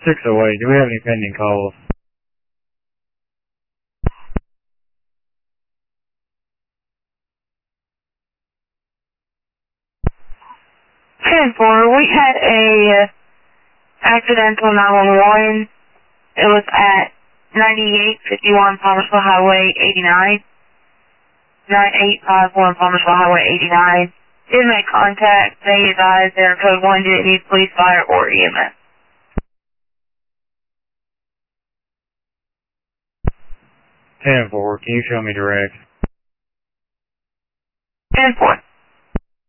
608, do we have any pending calls? We had a accidental 911. It was at 9851 Palmersville Highway 89. 9851 Palmersville Highway 89. Did make contact. They advised their code 1 didn't need police, fire, or EMS. 10-4, can you show me direct? 10-4.